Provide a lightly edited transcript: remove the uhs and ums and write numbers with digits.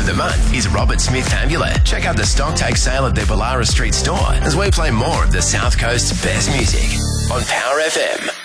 of the month is Robert Smith Amulet. Check out the stock take sale at their Ballara Street store as we play more of the South Coast's best music on Power FM.